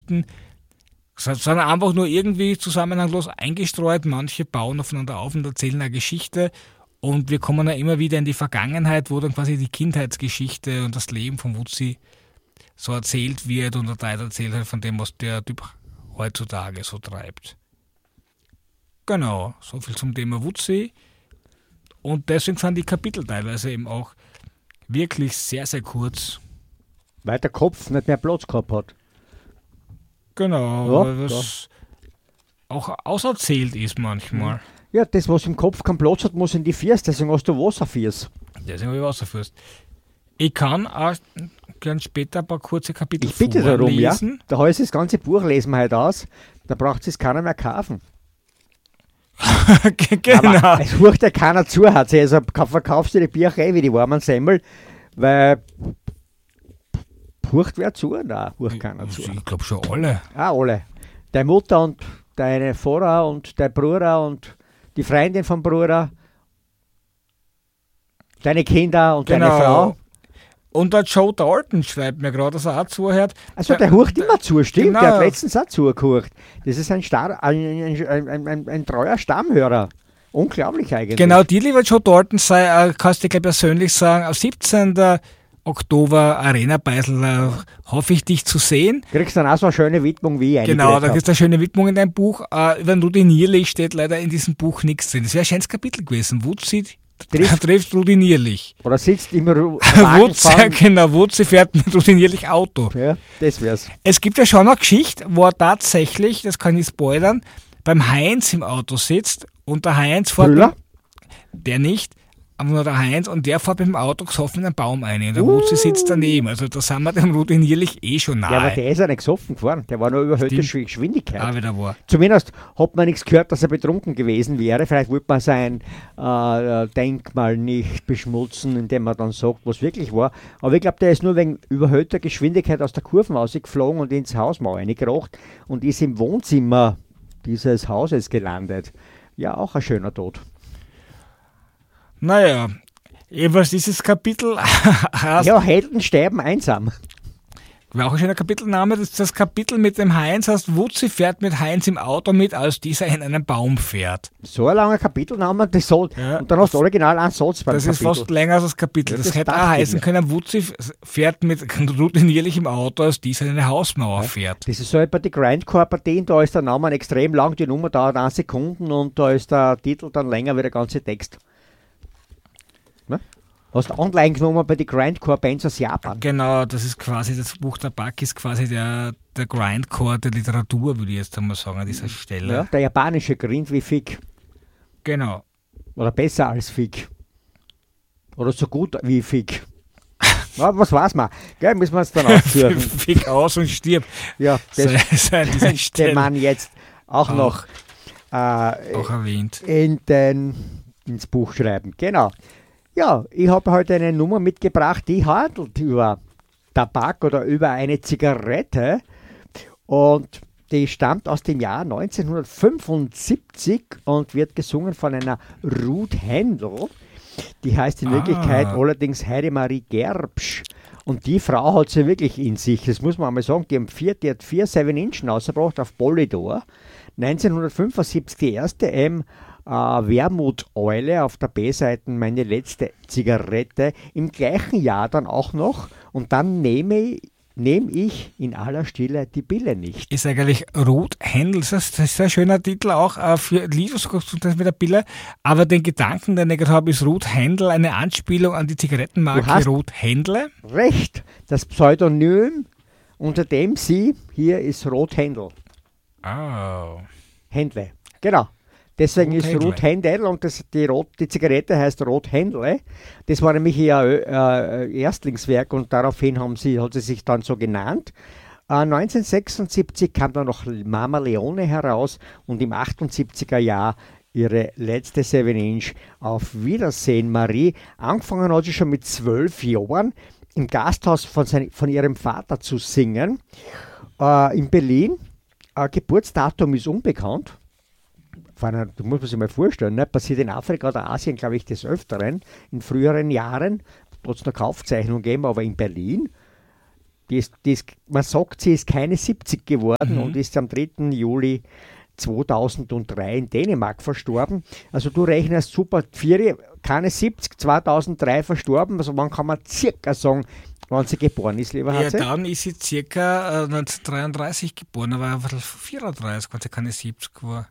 Geschichten sind einfach nur irgendwie zusammenhanglos eingestreut. Manche bauen aufeinander auf und erzählen eine Geschichte. Und wir kommen ja immer wieder in die Vergangenheit, wo dann quasi die Kindheitsgeschichte und das Leben von Wutzi so erzählt wird und der Teil erzählt halt von dem, was der Typ heutzutage so treibt. Genau, so viel zum Thema Wutzi. Und deswegen sind die Kapitel teilweise eben auch wirklich sehr, sehr kurz. Weil der Kopf nicht mehr Platz gehabt hat. Genau, Ja, weil das auch auserzählt ist manchmal. Ja, das, was im Kopf keinen Platz hat, muss in die Fiers, deswegen hast du Wasserfiers. Deswegen habe ich Wasserfürst. Ich kann auch gern später ein paar kurze Kapitel Ich bitte darum, ja. vorlesen. Da heißt das ganze Buch lesen wir heute aus, da braucht es keiner mehr kaufen. Genau. Aber es hört ja keiner zu, hat sie. Also verkaufst du die Bücher wie die warmen Semmel, weil hört wer zu? Nein, hört keiner zu. Ich glaube schon alle. Auch alle. Deine Mutter und deine Vater und dein Bruder und die Freundin vom Bruder, deine Kinder und deine Frau. Und der Joe Dalton schreibt mir gerade, dass er auch zuhört. Also der hört immer zu, stimmt, Genau. der hat letztens auch zugehört. Das ist ein treuer Stammhörer. Unglaublich eigentlich. Genau, dir, lieber Joe Dalton, kannst du gleich persönlich sagen, am 17. Oktober Arena-Beisel hoffe ich, dich zu sehen. Kriegst dann auch so eine schöne Widmung wie ich. Genau, da kriegst du eine schöne Widmung in deinem Buch. Über Rudi Nierlich steht leider in diesem Buch nichts drin. Das wäre ein schönes Kapitel gewesen. Wutzi trifft Rudi Nierlich. Oder sitzt immer Wutzi fährt mit Rudi Nierlich Auto. Ja, das wär's. Es gibt ja schon eine Geschichte, wo er tatsächlich, das kann ich spoilern, beim Heinz im Auto sitzt und der Heinz fährt... Müller? Der nicht, aber nur der Heinz und der fährt mit dem Auto gesoffen in einen Baum rein und der Wutzi sitzt daneben. Also da sind wir dem Rudi Nierlich schon nahe. Ja, aber der ist ja nicht gesoffen gefahren. Der war nur überhöhte Geschwindigkeit. Ah, wieder war. Zumindest hat man nichts gehört, dass er betrunken gewesen wäre. Vielleicht wollte man sein Denkmal nicht beschmutzen, indem man dann sagt, was wirklich war. Aber ich glaube, der ist nur wegen überhöhter Geschwindigkeit aus der Kurve rausgeflogen und ins Hausmauer reingekracht und ist im Wohnzimmer dieses Hauses gelandet. Ja, auch ein schöner Tod. Naja, jedenfalls dieses Kapitel heißt... Ja, Helden sterben einsam. War auch ein schöner Kapitelname. Das Kapitel mit dem Heinz heißt, Wutzi fährt mit Heinz im Auto mit, als dieser in einen Baum fährt. So ein langer Kapitelname, das soll, ja, und dann hast du original einen Satz beim Kapitel. Das ist fast länger als das Kapitel. Ja, das hätte auch heißen können, Wutzi fährt mit Rudi Nierlich im Auto, als dieser in eine Hausmauer fährt. Das ist so bei den Grindcore-Partien, da ist der Name extrem lang, die Nummer dauert 1 Sekunden und da ist der Titel dann länger wie der ganze Text. Ne? Hast du online genommen bei den Grindcore-Bands aus Japan. Genau, das ist quasi, das Buch Tabak ist quasi der Grindcore der Literatur, würde ich jetzt einmal sagen, an dieser Stelle. Ja, der japanische Grind wie Fick. Genau. Oder besser als Fick. Oder so gut wie Fick. Ja, was weiß man? Gell, müssen wir es dann ausführen. Fick aus und stirb. Ja, das den man jetzt auch noch auch erwähnt. Ins Buch schreiben. Genau. Ja, ich habe heute eine Nummer mitgebracht, die handelt über Tabak oder über eine Zigarette und die stammt aus dem Jahr 1975 und wird gesungen von einer Ruth Händel. Die heißt in Wirklichkeit allerdings Heidemarie Gerbsch. Und die Frau hat sie wirklich in sich, das muss man einmal sagen, die hat 4 7-Inch rausgebracht auf Polydor. 1975 die erste Wermuteule auf der B-Seite, meine letzte Zigarette. Im gleichen Jahr dann auch noch. Und dann nehme ich in aller Stille die Pille nicht. Ist eigentlich Ruth Händel, das ist ein schöner Titel auch für Lied, was das mit der Pille. Aber den Gedanken, den ich gerade habe, ist Ruth Händel eine Anspielung an die Zigarettenmarke Ruth Händle? Recht, das Pseudonym, unter dem sie hier ist Ruth Händel. Oh. Händle, genau. Deswegen Ruth ist Händle. Ruth Händel und die Zigarette heißt Ruth Händle. Das war nämlich ihr Erstlingswerk und daraufhin hat sie sich dann so genannt. 1976 kam dann noch Mama Leone heraus und im 78er Jahr ihre letzte 7-Inch Auf Wiedersehen Marie. Angefangen hat sie schon mit 12 Jahren im Gasthaus von ihrem Vater zu singen. In Berlin. Geburtsdatum ist unbekannt. Das muss man sich mal vorstellen, ne? Passiert in Afrika oder Asien, glaube ich, des Öfteren, in früheren Jahren, trotz einer Kaufzeichnung geben, aber in Berlin, Man sagt, sie ist keine 70 geworden und ist am 3. Juli 2003 in Dänemark verstorben. Also du rechnest super, keine 70, 2003 verstorben. Also wann kann man circa sagen, wann sie geboren ist, lieber Hatze? Ja, dann ist sie circa 1933 geboren, aber einfach 34, weil sie keine 70 war.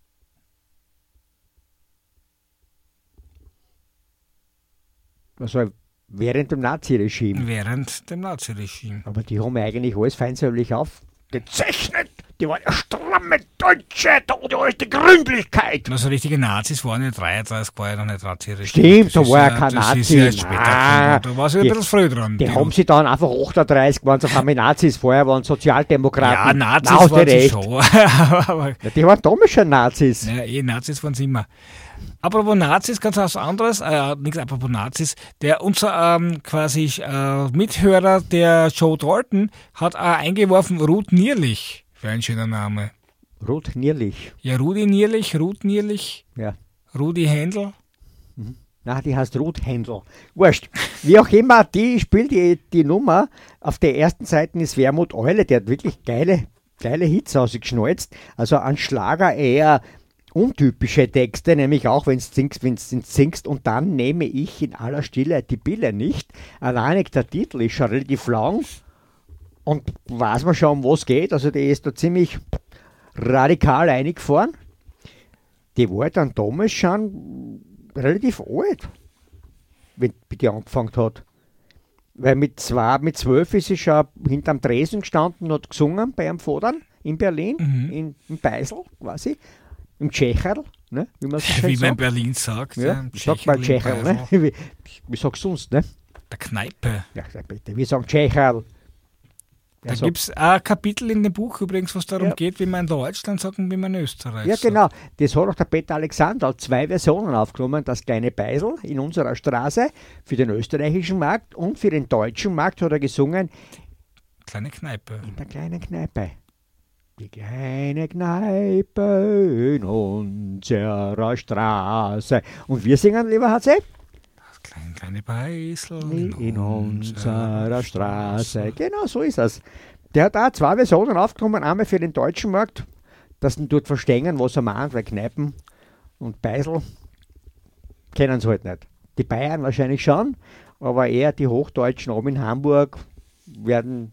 Also während dem Naziregime. Während dem Naziregime. Aber die haben eigentlich alles feinsäuberlich aufgezeichnet. Die waren ja stramme Deutsche, da die alte Gründlichkeit. Also richtige Nazis waren ja 33, war ja noch nicht Naziregime. Stimmt, da war ja kein Das Nazi. ist ja erst später. Da war sie ein bisschen früh dran. Die haben sie dann einfach 38 waren auf einmal Nazis, vorher waren Sozialdemokraten. Ja, Nazis waren sie schon. Ja, die waren damals schon Nazis. Ja, Nazis waren sie immer. Apropos Nazis, ganz was anderes, nichts apropos Nazis, unser quasi Mithörer, der Joe Dalton, hat eingeworfen Ruth Nierlich. Wäre ein schöner Name. Ruth Nierlich. Ja, Rudi Nierlich, Ruth Nierlich, Ja. Rudi Händel. Na, die heißt Ruth Händel. Wurscht. Wie auch immer, die spielt die Nummer. Auf der ersten Seite ist Wermut Eule, der hat wirklich geile Hits ausgeschnalzt. Also ein Schlager eher untypische Texte, nämlich auch wenn du singst und dann nehme ich in aller Stille die Pille nicht. Allein der Titel ist schon relativ lang und weiß man schon, um was geht. Also die ist da ziemlich radikal eingefahren. Die war dann damals schon relativ alt, wenn die angefangen hat. Weil mit 12 ist sie schon hinterm Tresen gestanden und hat gesungen bei einem Vadern in Berlin, in Beisel quasi. Im Tschecherl, ne? Wie man so schön Wie man in sagt. Berlin sagt. Ja, sag mal Tschecherl, ne? Wie sagst du sonst, ne? Der Kneipe. Ja, bitte, wir sagen Tschecherl. Da gibt es ein Kapitel in dem Buch übrigens, was darum geht, wie man in Deutschland sagt und wie man in Österreich sagt. Ja, genau. Das hat auch der Peter Alexander 2 Versionen aufgenommen. Das kleine Beisel in unserer Straße für den österreichischen Markt und für den deutschen Markt hat er gesungen. Kleine Kneipe. In der kleinen Kneipe. Die kleine Kneipe in unserer Straße. Und wir singen, lieber HC? Das kleine Beisel in unserer Straße. Genau, so ist es. Der hat auch 2 Versionen aufgenommen. Einmal für den deutschen Markt, dass sie dort verstehen, was er meint, weil Kneipen und Beisel kennen sie halt nicht. Die Bayern wahrscheinlich schon, aber eher die Hochdeutschen oben in Hamburg werden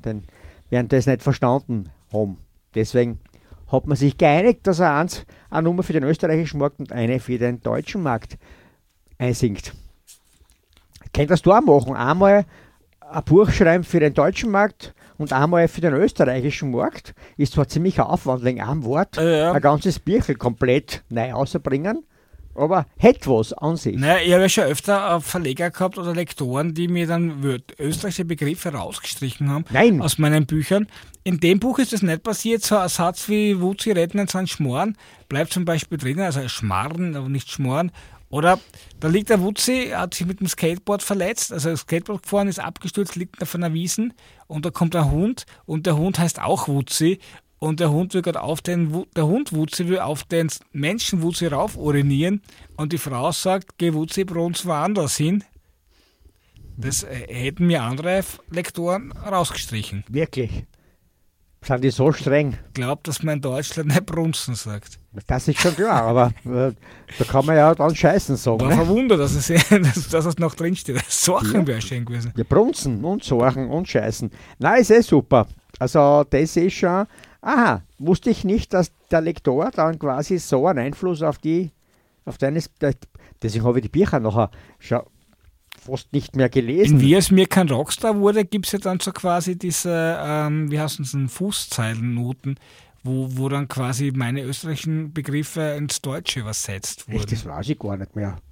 das nicht verstanden haben. Deswegen hat man sich geeinigt, dass er eine Nummer für den österreichischen Markt und eine für den deutschen Markt einsingt. Könntest du auch machen. Einmal ein Buch schreiben für den deutschen Markt und einmal für den österreichischen Markt. Ist zwar ziemlich Aufwand, wegen einem Wort, ein ganzes Bierchen komplett neu auszubringen, aber hätte was an sich. Naja, ich habe ja schon öfter Verleger gehabt oder Lektoren, die mir dann österreichische Begriffe rausgestrichen haben aus meinen Büchern. In dem Buch ist das nicht passiert. So ein Satz wie Wuzi retten sind Schmoren bleibt zum Beispiel drin, also Schmarren, aber nicht Schmoren. Oder da liegt der Wuzi, hat sich mit dem Skateboard verletzt, also das Skateboard gefahren, ist abgestürzt, liegt auf einer Wiesen und da kommt ein Hund und der Hund heißt auch Wuzi und der Hund will gerade der Hund Wuzi will auf den Menschen Wuzi rauf urinieren und die Frau sagt, geh Wuzi bei uns woanders hin. Das hätten mir andere Lektoren rausgestrichen. Wirklich? Sind die so streng? Ich glaube, dass man in Deutschland nicht Brunzen sagt. Das ist schon klar, aber da kann man ja dann Scheißen sagen. Ich war verwundert, dass es noch drinsteht. Sorchen wäre schön gewesen. Ja, Brunzen und Sorchen und Scheißen. Nein, ist super. Also das ist schon, wusste ich nicht, dass der Lektor dann quasi so einen Einfluss auf deines, deswegen habe ich die Bücher nachher schon fast nicht mehr gelesen. Wie es mir kein Rockstar wurde, gibt es ja dann so quasi diese, wie heißt es, Fußzeilennoten, wo dann quasi meine österreichischen Begriffe ins Deutsche übersetzt wurden. Echt, das weiß ich gar nicht mehr.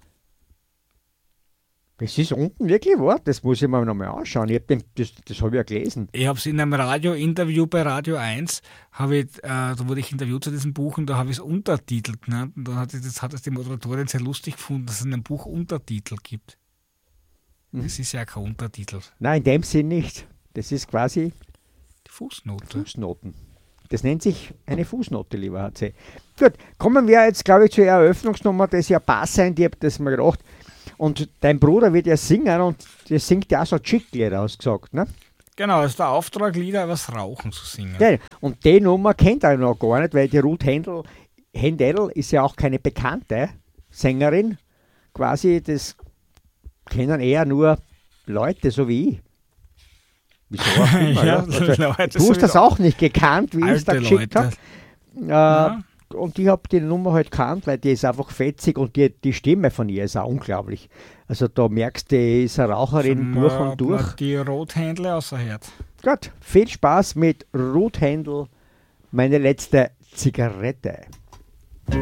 Das ist unten wirklich wahr, das muss ich mir nochmal anschauen. Das habe ich ja gelesen. Ich habe es in einem Radio-Interview bei Radio 1, da wurde ich interviewt zu diesem Buch und da habe ich es Untertitel genannt. Und dann hat es die Moderatorin sehr lustig gefunden, dass es in einem Buch Untertitel gibt. Das ist ja kein Untertitel. Nein, in dem Sinn nicht. Das ist quasi die Fußnote. Fußnoten. Das nennt sich eine Fußnote, lieber HC. Gut, kommen wir jetzt, glaube ich, zur Eröffnungsnummer. Das ist ja passend, ich habe das mal gedacht. Und dein Bruder wird ja singen und der singt ja auch so Chick-Lieder, ausgesagt, ne? Genau, ist der Auftrag, Lieder übers Rauchen zu singen. Ja, und die Nummer kennt er noch gar nicht, weil die Ruth Händel ist ja auch keine bekannte Sängerin. Quasi, das kennen eher nur Leute so wie ich. Wieso auch immer, ja. Also, du hast das auch nicht gekannt, wie ich es da geschickt habe. Und ich habe die Nummer halt gekannt, weil die ist einfach fetzig und die Stimme von ihr ist auch unglaublich. Also da merkst du, die ist eine Raucherin durch und durch. Die Rothändle außerhört. Gut, viel Spaß mit Ruth Händel, meine letzte Zigarette.